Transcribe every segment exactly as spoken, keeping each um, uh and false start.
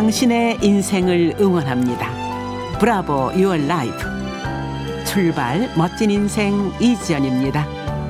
당신의 인생을 응원합니다. 브라보 유어 라이프. 출발 멋진 인생 이지연입니다.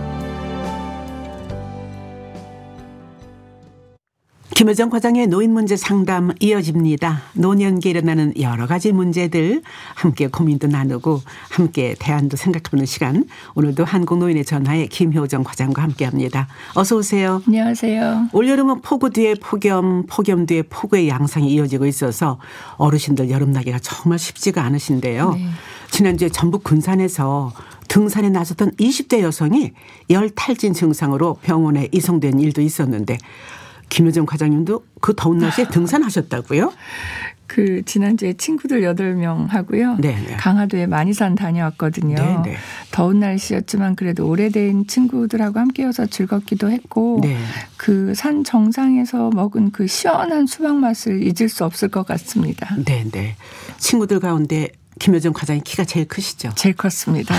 김효정 과장의 노인 문제 상담 이어집니다. 노년기에 일어나는 여러 가지 문제들 함께 고민도 나누고 함께 대안도 생각해보는 시간. 오늘도 한국노인의 전화에 김효정 과장과 함께합니다. 어서 오세요. 안녕하세요. 올여름은 폭우 뒤에 폭염, 폭염 뒤에 폭우의 양상이 이어지고 있어서 어르신들 여름나기가 정말 쉽지가 않으신데요. 네. 지난주에 전북 군산에서 등산에 나섰던 이십 대 여성이 열 탈진 증상으로 병원에 이송된 일도 있었는데 김효정 과장님도 그 더운 날씨에 등산하셨다고요? 그 지난주에 친구들 여덟 명 하고요. 네네. 강화도에 마니산 다녀왔거든요. 네네. 더운 날씨였지만 그래도 오래된 친구들하고 함께여서 즐겁기도 했고 네. 그 산 정상에서 먹은 그 시원한 수박 맛을 잊을 수 없을 것 같습니다. 네네. 친구들 가운데 김효정 과장이 키가 제일 크시죠? 제일 컸습니다.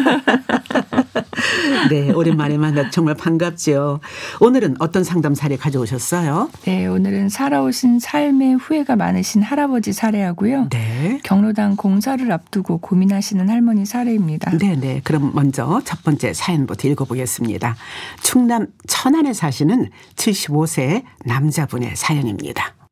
네, 오랜만에 만나 정말 반갑죠. 오늘은 어떤 상담 사례 가져오셨어요? 네, 오늘은 살아오신 삶의 후회가 많으신 할아버지 사례하고요. 네. 경로당 공사를 앞두고 고민하시는 할머니 사례입니다. 네, 네. 그럼 먼저 첫 번째 사연부터 읽어보겠습니다. 충남 천안에 사시는 칠십오 세 남자분의 사연입니다.